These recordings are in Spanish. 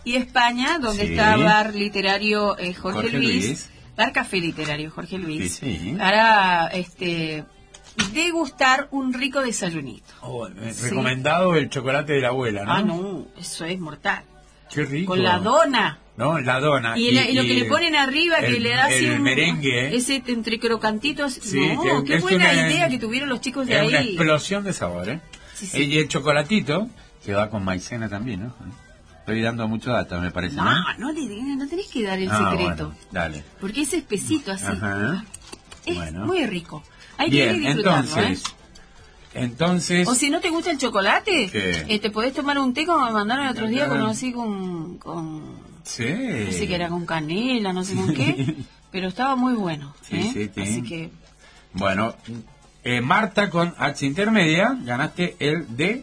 y España, donde Sí. está Bar Literario Jorge Luis. Luis. Bar Café Literario Jorge Luis. Sí, sí. Para degustar un rico desayunito. Sí. Recomendado el chocolate de la abuela, ¿no? Ah, no, eso es mortal. Qué rico. Con la dona. No, la dona. Y lo que le ponen arriba, que le da así el merengue. ese entre crocantitos. Sí, no, qué es buena una- idea que tuvieron los chicos de Es ahí. una explosión de sabor, ¿eh? Sí, sí. Y el chocolatito, que va con maicena también, ¿no? Estoy dando mucho dato, me parece, ¿no? No tenés que dar el Ah, secreto. bueno, dale. Porque es espesito así. Ajá. Es Bueno. muy rico. Hay que ir y Bien, disfrutarlo, entonces... O si no te gusta el chocolate, ¿Qué? te podés tomar un té como me mandaron el otro día, conocí con Sí. no sé qué era, con canela, no sé con qué, pero estaba muy bueno. Sí, sí. Así que Bueno, Marta con H intermedia, ganaste el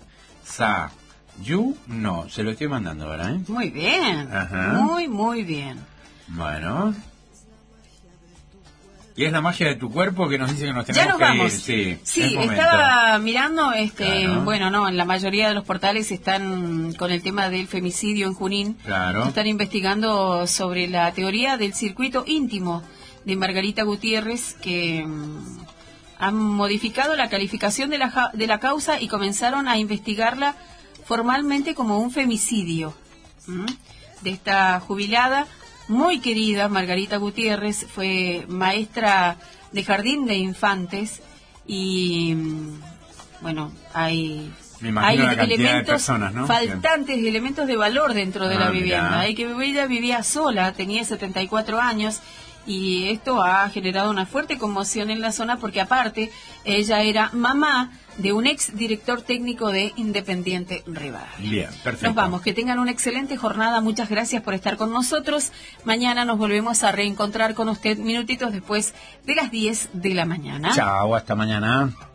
desayuno. Se lo estoy mandando ahora, ¿eh? muy bien, Ajá. muy bien. Bueno. Y es la magia de tu cuerpo que nos dice que nos Ya tenemos nos que vamos. ir. Sí, es momento. Estaba mirando, Claro. bueno, no, en la mayoría de los portales están con el tema del femicidio en Junín. Claro. Están investigando sobre la teoría del circuito íntimo de Margarita Gutiérrez, que han modificado la calificación de la causa y comenzaron a investigarla formalmente como un femicidio. De esta jubilada muy querida, Margarita Gutiérrez, fue maestra de jardín de infantes y, bueno, hay Me imagino la cantidad de elementos personas, ¿no? faltantes, elementos de valor dentro de la vivienda. Mirá. Hay que ella vivía sola, tenía 74 años y esto ha generado una fuerte conmoción en la zona porque aparte ella era mamá de un ex director técnico de Independiente Rivadavia. Bien, perfecto. Nos vamos, que tengan una excelente jornada, muchas gracias por estar con nosotros. Mañana nos volvemos a reencontrar con usted minutitos después de las 10 de la mañana. Chao, hasta mañana.